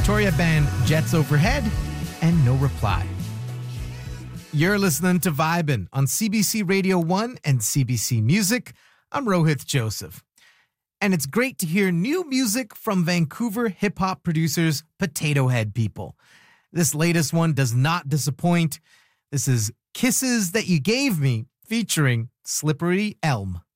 Victoria band Jets Overhead and No Reply. You're listening to Vibin' on CBC Radio 1 and CBC Music. I'm Rohith Joseph. And it's great to hear new music from Vancouver hip-hop producers Potato Head People. This latest one does not disappoint. This is Kisses That You Gave Me featuring Slippery Elm.